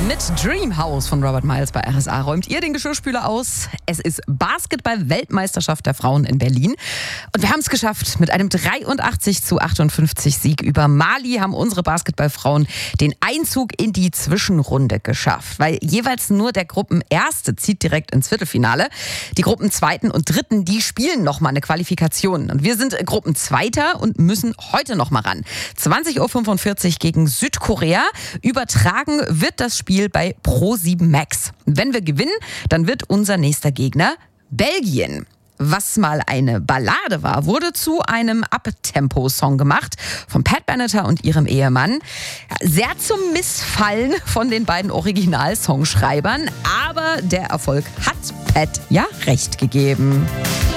Mit Dreamhouse von Robert Miles bei RSA räumt ihr den Geschirrspüler aus. Es ist Basketball-Weltmeisterschaft der Frauen in Berlin. Und wir haben es geschafft. Mit einem 83:58 Sieg über Mali haben unsere Basketballfrauen den Einzug in die Zwischenrunde geschafft. Weil jeweils nur der Gruppenerste zieht direkt ins Viertelfinale. Die Gruppenzweiten und Dritten, die spielen nochmal eine Qualifikation. Und wir sind Gruppenzweiter und müssen heute nochmal ran. 20:45 Uhr gegen Südkorea. Übertragen wird das Spiel bei Pro7 Max. Wenn wir gewinnen, dann wird unser nächster Gegner Belgien. Was mal eine Ballade war, wurde zu einem Up-Tempo-Song gemacht von Pat Benatar und ihrem Ehemann. Sehr zum Missfallen von den beiden Original-Songschreibern, aber der Erfolg hat Pat ja recht gegeben.